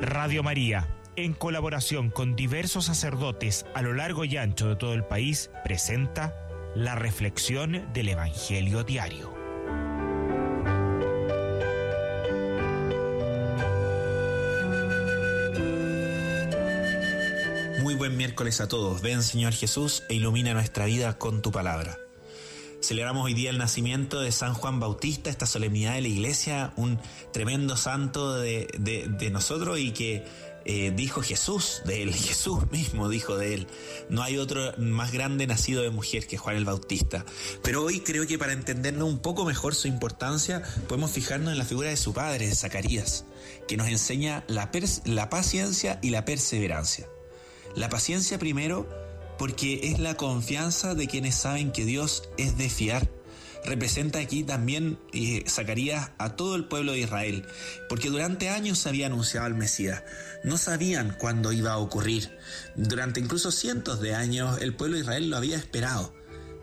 Radio María, en colaboración con diversos sacerdotes a lo largo y ancho de todo el país, presenta la reflexión del Evangelio diario. Muy buen miércoles a todos. Ven, Señor Jesús, e ilumina nuestra vida con tu palabra. Celebramos hoy día el nacimiento de San Juan Bautista, esta solemnidad de la Iglesia, un tremendo santo de nosotros y que dijo Jesús de él, Jesús mismo dijo de él. No hay otro más grande nacido de mujer que Juan el Bautista. Pero hoy creo que para entendernos un poco mejor su importancia, podemos fijarnos en la figura de su padre, de Zacarías, que nos enseña la paciencia y la perseverancia. La paciencia primero, porque es la confianza de quienes saben que Dios es de fiar. Representa aquí también Zacarías a todo el pueblo de Israel, porque durante años se había anunciado al Mesías. No sabían cuándo iba a ocurrir. Durante incluso cientos de años el pueblo de Israel lo había esperado.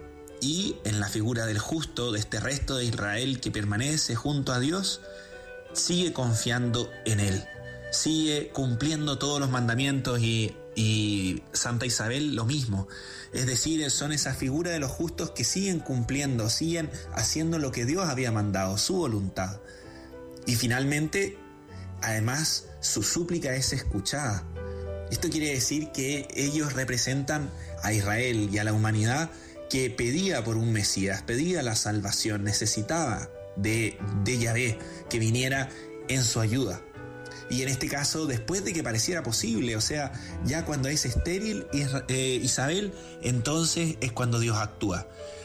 Y en la figura del justo, de este resto de Israel que permanece junto a Dios, sigue confiando en Él. Sigue cumpliendo todos los mandamientos y Santa Isabel lo mismo. Es decir, son esa figura de los justos que siguen cumpliendo, siguen haciendo lo que Dios había mandado, su voluntad. Y finalmente, además, su súplica es escuchada. Esto quiere decir que ellos representan a Israel y a la humanidad que pedía por un Mesías, pedía la salvación, necesitaba de Yahvé que viniera en su ayuda. Y en este caso, después de que pareciera posible, o sea, ya cuando es estéril Isabel, entonces es cuando Dios actúa.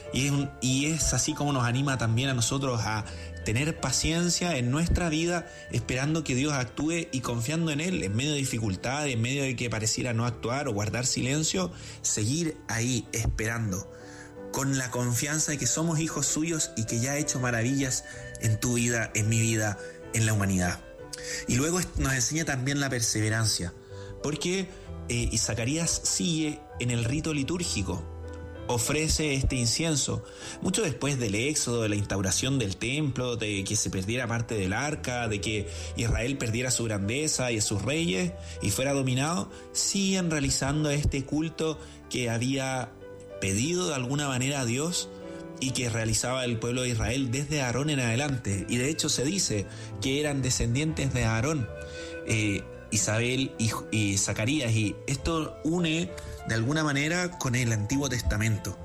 Y es así como nos anima también a nosotros a tener paciencia en nuestra vida, esperando que Dios actúe y confiando en Él, en medio de dificultades, en medio de que pareciera no actuar o guardar silencio, seguir ahí esperando, con la confianza de que somos hijos suyos y que ya ha hecho maravillas en tu vida, en mi vida, en la humanidad. Y luego nos enseña también la perseverancia, porque Zacarías sigue en el rito litúrgico, ofrece este incienso, mucho después del éxodo, de la instauración del templo, de que se perdiera parte del arca, de que Israel perdiera su grandeza y a sus reyes y fuera dominado, siguen realizando este culto que había pedido de alguna manera a Dios y que realizaba el pueblo de Israel desde Aarón en adelante. Y de hecho se dice que eran descendientes de Aarón, Isabel y Zacarías, y esto une de alguna manera con el Antiguo Testamento.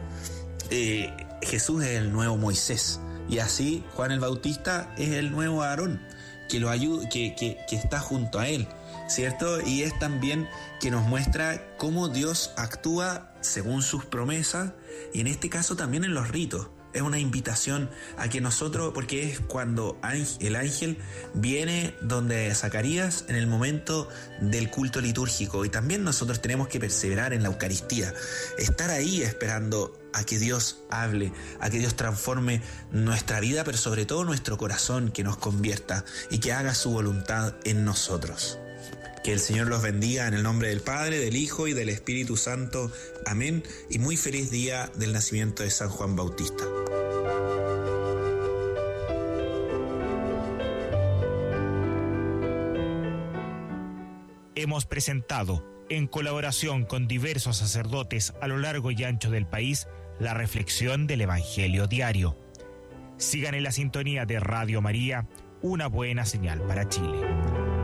Jesús es el nuevo Moisés, y así Juan el Bautista es el nuevo Aarón, que lo ayuda, que está junto a él, ¿cierto? Y es también que nos muestra cómo Dios actúa según sus promesas, y en este caso también en los ritos. Es una invitación a que nosotros, porque es cuando el ángel viene donde Zacarías en el momento del culto litúrgico, y también nosotros tenemos que perseverar en la Eucaristía, estar ahí esperando a que Dios hable, a que Dios transforme nuestra vida, pero sobre todo nuestro corazón, que nos convierta y que haga su voluntad en nosotros. Que el Señor los bendiga en el nombre del Padre, del Hijo y del Espíritu Santo. Amén. Y muy feliz día del nacimiento de San Juan Bautista. Hemos presentado, en colaboración con diversos sacerdotes a lo largo y ancho del país, la reflexión del Evangelio diario. Sigan en la sintonía de Radio María, una buena señal para Chile.